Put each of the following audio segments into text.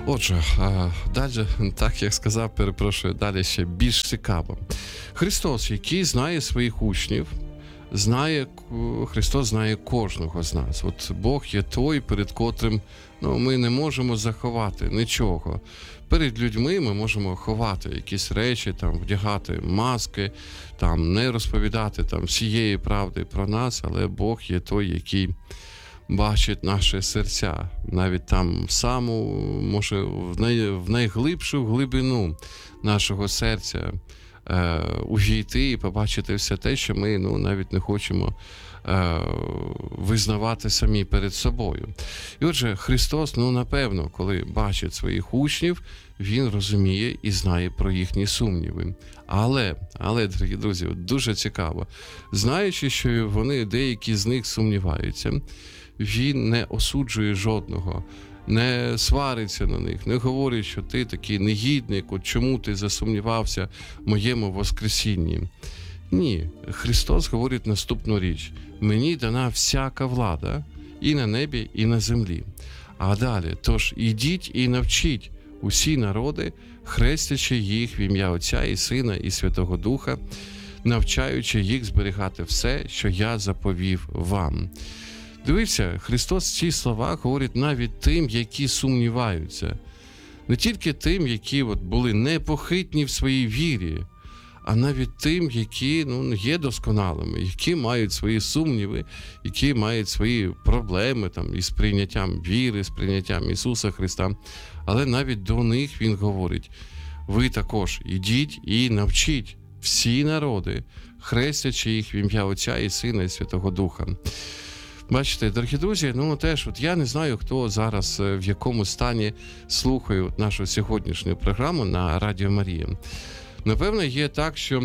Отже, далі, так як сказав, перепрошую, далі ще більш цікаво. Христос, який знає своїх учнів, Христос знає кожного з нас. От Бог є той, перед котрим ми не можемо заховати нічого. Перед людьми ми можемо ховати якісь речі, вдягати маски, не розповідати всієї правди про нас, але Бог є той, який бачить наші серця, навіть в саму, може, в найглибшу глибину нашого серця увійти і побачити все те, що ми навіть не хочемо визнавати самі перед собою. І отже, Христос, напевно, коли бачить своїх учнів, Він розуміє і знає про їхні сумніви. Але, дорогі друзі, дуже цікаво, знаючи, що вони, деякі з них сумніваються, Він не осуджує жодного, не свариться на них, не говорить, що ти такий негідник, от чому ти засумнівався в моєму воскресінні. Ні, Христос говорить наступну річ. Мені дана всяка влада і на небі, і на землі. А далі, тож ідіть і навчіть усі народи, хрестячи їх в ім'я Отця і Сина і Святого Духа, навчаючи їх зберігати все, що я заповів вам. Дивіться, Христос ці слова говорить навіть тим, які сумніваються. Не тільки тим, які були непохитні в своїй вірі, а навіть тим, які є досконалими, які мають свої сумніви, які мають свої проблеми із прийняттям віри, з прийняттям Ісуса Христа. Але навіть до них Він говорить: ви також ідіть і навчіть всі народи, хрестячи їх в ім'я Отця і Сина і Святого Духа. Бачите, дорогі друзі, теж я не знаю, хто зараз в якому стані слухає нашу сьогоднішню програму на Радіо Марія. Напевно, є так, що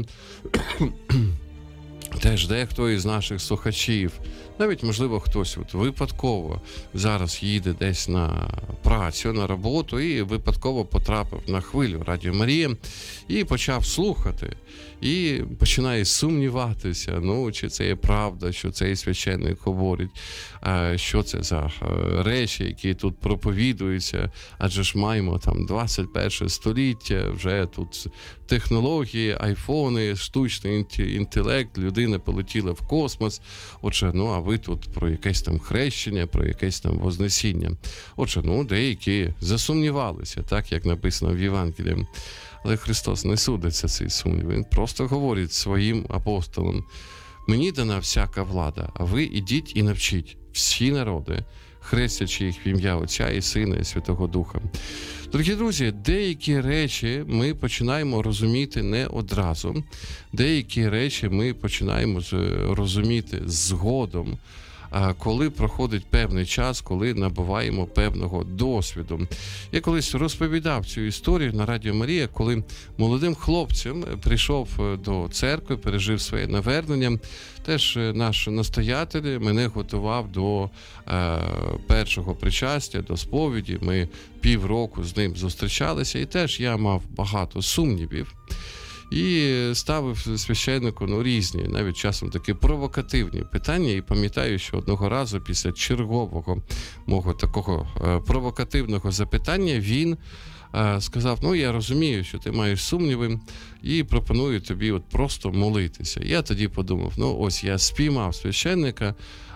теж дехто із наших слухачів, навіть, можливо, хтось випадково зараз їде десь на працю, на роботу і випадково потрапив на хвилю Радіо Марія і почав слухати. І починає сумніватися, чи це є правда, що цей священник говорить, що це за речі, які тут проповідуються, адже ж маємо 21 століття, вже тут технології, айфони, штучний інтелект, людина полетіла в космос, отже, а ви тут про якесь хрещення, про якесь вознесіння. Отже, деякі засумнівалися, так, як написано в Євангелії. Але Христос не судиться цей сумнів. Він просто говорить своїм апостолам: мені дана всяка влада, а ви ідіть і навчіть всі народи, хрестячи їх в ім'я Отця і Сина і Святого Духа. Дорогі друзі, деякі речі ми починаємо розуміти не одразу. Деякі речі ми починаємо розуміти згодом, коли проходить певний час, коли набуваємо певного досвіду. Я колись розповідав цю історію на Радіо Марія, коли молодим хлопцем прийшов до церкви, пережив своє навернення. Теж наш настоятель мене готував до першого причастя, до сповіді. Ми півроку з ним зустрічалися, і теж я мав багато сумнівів. І ставив священнику різні, навіть часом такі провокативні питання. І пам'ятаю, що одного разу після чергового мого такого провокативного запитання він сказав: я розумію, що ти маєш сумніви, і пропоную тобі просто молитися. Я тоді подумав, ось я спіймав священника,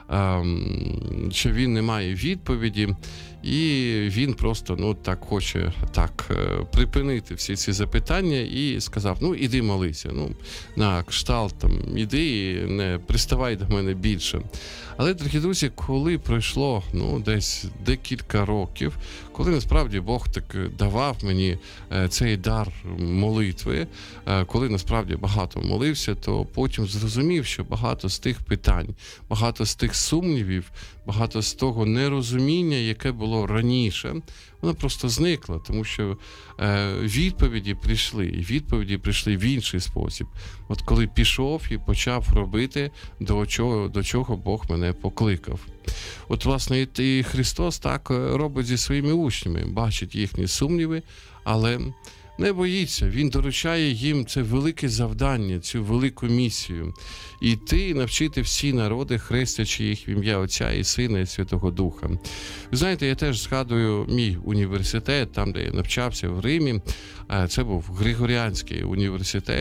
що він не має відповіді, і він просто так хоче припинити всі ці запитання і сказав: іди молися, на кшталт іди і не приставай до мене більше. Але, дорогі друзі, коли пройшло десь декілька років, коли насправді Бог так давав мені цей дар молитви, коли насправді багато молився, то потім зрозумів, що багато з тих питань, багато з тих сумнівів, багато з того нерозуміння, яке було раніше, воно просто зникло, тому що відповіді прийшли в інший спосіб. От коли пішов і почав робити, до чого Бог мене покликав. От, власне, і Христос так робить зі своїми учнями, бачить їхні сумніви, але не боїться, він доручає їм це велике завдання, цю велику місію. Іти навчити всі народи, хрестячи їх в ім'я Отця і Сина і Святого Духа. Ви знаєте, я теж згадую мій університет, там, де я навчався в Римі. Це був Григоріанський університет.